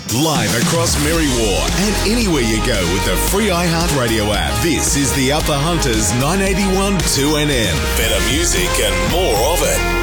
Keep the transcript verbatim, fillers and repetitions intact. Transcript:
Live across Merriwa and anywhere you go with the free iHeartRadio app. This is the Upper Hunters nine eighty-one two N N. Better music and more of it.